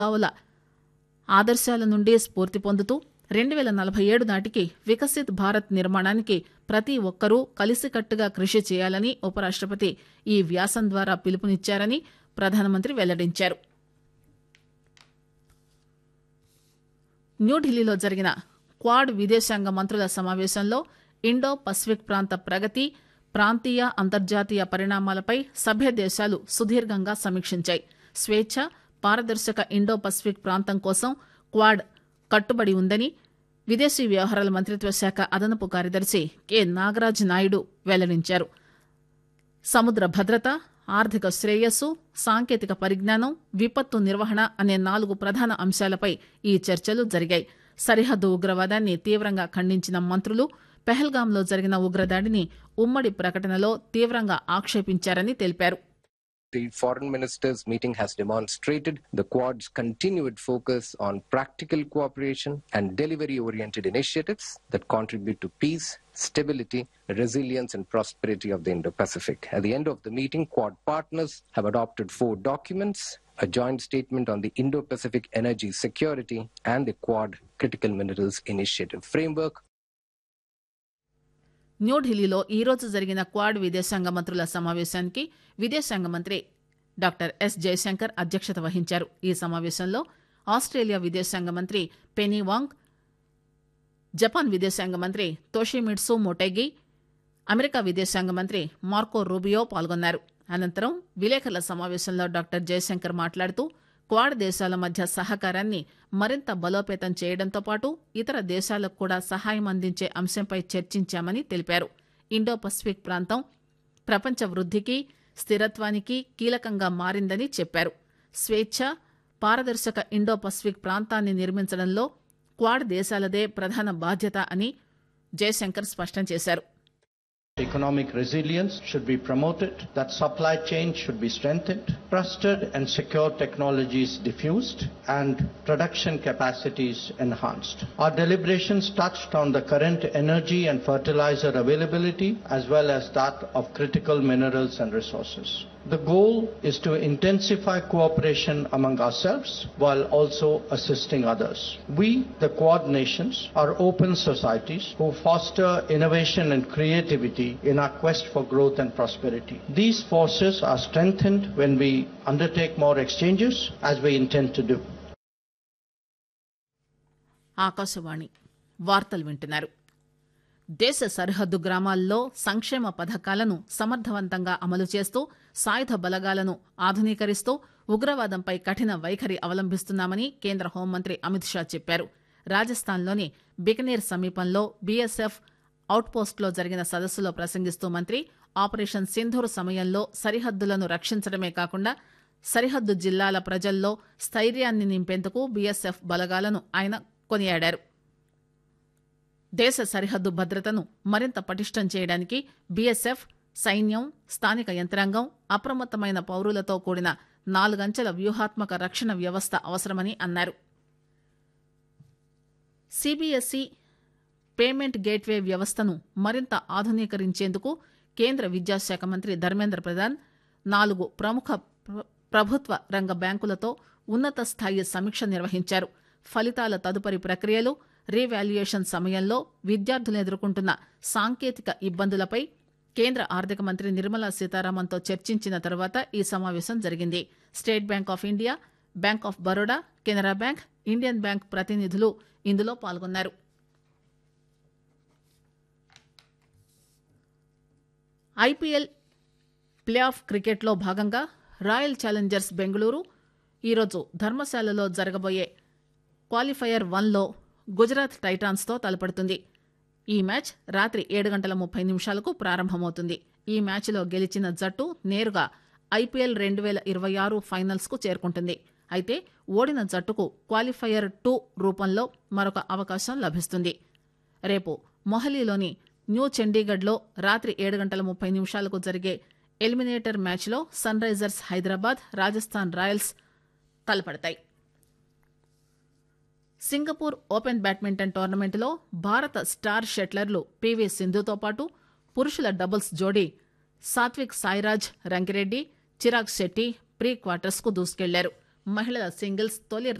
మేధావుల ఆదర్శాల నుండి స్ఫూర్తి పొందుతూ 2047 నాటికి వికసిత్ భారత్ నిర్మాణానికి ప్రతి ఒక్కరూ కలిసికట్టుగా కృషి చేయాలని ఉపరాష్టపతి ఈ వ్యాసం ద్వారా పిలుపునిచ్చారని ప్రధానమంత్రి వెల్లడించారు. న్యూఢిల్లీలో జరిగిన క్వాడ్ విదేశాంగ మంత్రుల సమావేశంలో ఇండో పసిఫిక్ ప్రాంత ప్రగతి, ప్రాంతీయ అంతర్జాతీయ పరిణామాలపై సభ్య దేశాలు సుదీర్ఘంగా సమీక్షించాయి. స్వేచ్ఛ, పారదర్శక ఇండో పసిఫిక్ ప్రాంతం కోసం క్వాడ్ కట్టుబడి ఉందని విదేశీ వ్యవహారాల మంత్రిత్వ శాఖ అదనపు కార్యదర్శి కె నాగరాజ్ నాయుడు వెల్లడించారు. సముద్ర భద్రత, ఆర్థిక శ్రేయస్సు, సాంకేతిక పరిజ్ఞానం, విపత్తు నిర్వహణ అనే 4 ప్రధాన అంశాలపై ఈ చర్చలు జరిగాయి. సరిహద్దు ఉగ్రవాదాన్ని తీవ్రంగా ఖండించిన మంత్రులు పెహల్గాంలో జరిగిన ఉగ్రదాడిని ఉమ్మడి ప్రకటనలో తీవ్రంగా ఆక్షేపించారని తెలిపారు. The foreign ministers meeting has demonstrated the Quad's continued focus on practical cooperation and delivery-oriented initiatives that contribute to peace, stability, resilience and prosperity of the Indo-Pacific. At the end of the meeting, Quad partners have adopted 4 documents, a joint statement on the Indo-Pacific energy security and the Quad Critical Minerals Initiative framework. న్యూఢిల్లీలో ఈరోజు జరిగిన quad విదేశాంగ మంత్రుల సమావేశానికి విదేశాంగ మంత్రి doctor yes Jayashankar అధ్యక్షత వహించారు. ఈ సమావేశంలో ఆస్ట్రేలియా విదేశాంగ మంత్రి పెనీ వాంగ్, జపాన్ విదేశాంగ మంత్రి తోషిమిట్సు మోటెగి, అమెరికా విదేశాంగ మంత్రి మార్కో రూబియో పాల్గొన్నారు. అనంతరం విలేకరుల సమావేశంలో డాక్టర్ జయశంకర్ మాట్లాడుతూ క్వాడ్ దేశాల మధ్య సహకారాన్ని మరింత బలోపేతం చేయడంతో పాటు ఇతర దేశాలకు కూడా సహాయం అందించే అంశంపై చర్చించామని తెలిపారు. ఇండో పసిఫిక్ ప్రాంతం ప్రపంచ వృద్ధికి, స్థిరత్వానికి కీలకంగా మారిందని చెప్పారు. స్వేచ్ఛ, పారదర్శక ఇండో పసిఫిక్ ప్రాంతాన్ని నిర్మించడంలో క్వాడ్ దేశాలదే ప్రధాన బాధ్యత అని జయశంకర్ స్పష్టం చేశారు. Economic resilience should be promoted, that supply chain should be strengthened, trusted and secure technologies diffused, and production capacities enhanced. Our deliberations touched on the current energy and fertilizer availability as well as that of critical minerals and resources. The goal is to intensify cooperation among ourselves while also assisting others. We, the Quad nations, are open societies who foster innovation and creativity in our quest for growth and prosperity. These forces are strengthened when we undertake more exchanges, as we intend to do. Akashvani వార్తలు వింటున్నారు. దేశ సరిహద్దు గ్రామాల్లో సంక్షేమ పథకాలను సమర్థవంతంగా అమలు చేస్తూ సాయుధ బలగాలను ఆధునీకరిస్తూ ఉగ్రవాదంపై కఠిన వైఖరి అవలంబిస్తున్నామని కేంద్ర హోంమంత్రి అమిత్ షా చెప్పారు. రాజస్థాన్లోని బికనీర్ సమీపంలో బీఎస్ఎఫ్ అవుట్పోస్టులో జరిగిన సదస్సులో ప్రసంగిస్తూ మంత్రి ఆపరేషన్ సింధూర్ సమయంలో సరిహద్దులను రక్షించడమే కాకుండా సరిహద్దు జిల్లాల ప్రజల్లో స్థైర్యాన్ని నింపేందుకు బీఎస్ఎఫ్ బలగాలను ఆయన కొనియాడారు. దేశ సరిహద్దు భద్రతను మరింత పటిష్టం చేయడానికి బీఎస్ఎఫ్, సైన్యం, స్థానిక యంత్రాంగం, అప్రమత్తమైన పౌరులతో కూడిన 4 అంచెల వ్యూహాత్మక రక్షణ వ్యవస్థ అవసరమని అన్నారు. సీబీఎస్ఈ పేమెంట్ గేట్వే వ్యవస్థను మరింత ఆధునీకరించేందుకు కేంద్ర విద్యాశాఖ మంత్రి ధర్మేంద్ర ప్రధాన్ 4 ప్రముఖ ప్రభుత్వ రంగ బ్యాంకులతో ఉన్నత స్థాయి సమీక్ష నిర్వహించారు. ఫలితాల తదుపరి ప్రక్రియలు, రీవాల్యుయేషన్ సమయంలో విద్యార్థులు ఎదుర్కొంటున్న సాంకేతిక ఇబ్బందులపై కేంద్ర ఆర్థిక మంత్రి నిర్మలా సీతారామన్తో చర్చించిన తర్వాత ఈ సమావేశం జరిగింది. State bank of India, bank of Baroda, Canara bank, Indian bank ప్రతినిధులు ఇందులో పాల్గొన్నారు. ఐపీఎల్ ప్లే ఆఫ్ క్రికెట్లో భాగంగా రాయల్ ఛాలెంజర్స్ బెంగళూరు ఈరోజు ధర్మశాలలో జరగబోయే క్వాలిఫైయర్ 1లో గుజరాత్ టైటాన్స్తో తలపడుతుంది. ఈ మ్యాచ్ రాత్రి 7:30 ప్రారంభమవుతుంది. ఈ మ్యాచ్లో గెలిచిన జట్టు నేరుగా ఐపీఎల్ 2026 ఫైనల్స్కు చేరుకుంటుంది. అయితే ఓడిన జట్టుకు క్వాలిఫైయర్ 2 రూపంలో మరొక అవకాశం లభిస్తుంది. రేపు మొహాలీలోని న్యూ చండీగఢ్లో రాత్రి 7:30 జరిగే ఎలిమినేటర్ మ్యాచ్లో sun Risers Hyderabad, Rajasthan Royals తలపడతాయి. Singapore open badminton టోర్నమెంట్లో భారత స్టార్ షట్లర్లు పీవీ సింధుతో పాటు పురుషుల డబుల్స్ జోడీ సాత్విక్ సాయిరాజ్ రంకిరెడ్డి, చిరాగ్ శెట్టి ప్రీ క్వార్టర్స్కు దూసుకెళ్లారు. మహిళల సింగిల్స్ తొలి